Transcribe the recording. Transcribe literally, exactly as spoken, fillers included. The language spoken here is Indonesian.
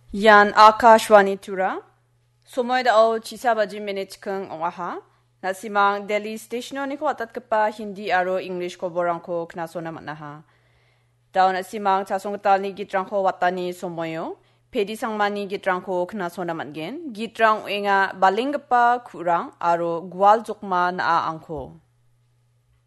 Yan Akashwani Tura. Sumoy dao chisa baji minute keng ongaha. Nasimang Delhi station ni ko atat kepa Hindi aro English ko borang ko knasona matnaha. Dao nasimang tasong tali gitrang ko watani sumoyo. Pedi sangmani gitrang ko knasona matgen. Gitrang inga baling kepa kurang aro gwal jokma na angko.